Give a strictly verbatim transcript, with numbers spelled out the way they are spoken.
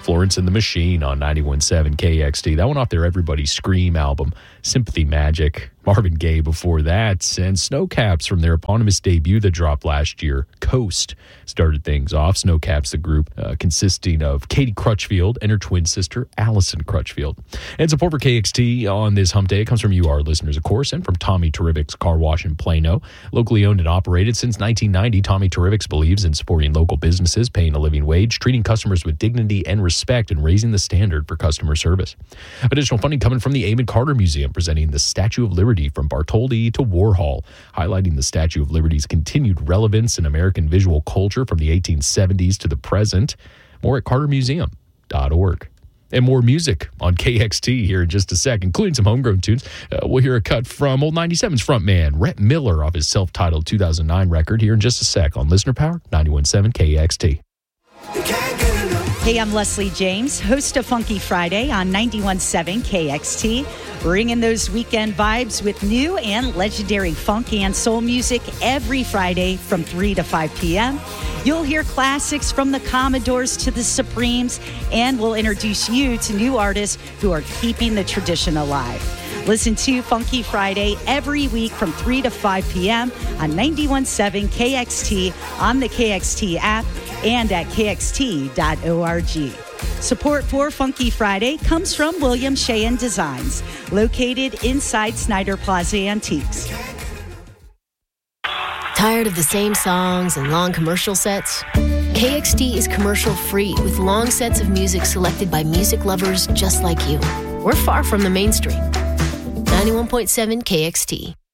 Florence and the Machine on ninety-one point seven K X T. That one off their Everybody Scream album, Sympathy Magic. Marvin Gaye before that, and Snowcaps from their eponymous debut that dropped last year, Coast, started things off. Snowcaps, the group uh, consisting of Katie Crutchfield and her twin sister, Allison Crutchfield. And support for K X T on this hump day, it comes from you, our listeners, of course, and from Tommy Terrific's Car Wash in Plano. Locally owned and operated since nineteen ninety, Tommy Terrific's believes in supporting local businesses, paying a living wage, treating customers with dignity and respect, and raising the standard for customer service. Additional funding coming from the Amon Carter Museum, presenting the Statue of Liberty from Bartholdi to Warhol, highlighting the Statue of Liberty's continued relevance in American visual culture from the eighteen seventies to the present. More at carter museum dot org. And more music on K X T here in just a sec, including some homegrown tunes. Uh, we'll hear a cut from Old ninety-seven's frontman, Rhett Miller, off his self-titled two thousand nine record here in just a sec on Listener Power ninety-one point seven K X T. Hey, I'm Leslie James, host of Funky Friday on ninety-one point seven K X T, bringing those weekend vibes with new and legendary funk and soul music every Friday from three to five p.m. You'll hear classics from the Commodores to the Supremes, and we'll introduce you to new artists who are keeping the tradition alive. Listen to Funky Friday every week from three to five p.m. on ninety-one point seven K X T, on the K X T app, and at K X T dot org. Support for Funky Friday comes from William Sheehan Designs, located inside Snyder Plaza Antiques. Tired of the same songs and long commercial sets? K X T is commercial-free with long sets of music selected by music lovers just like you. We're far from the mainstream. ninety-one point seven K X T.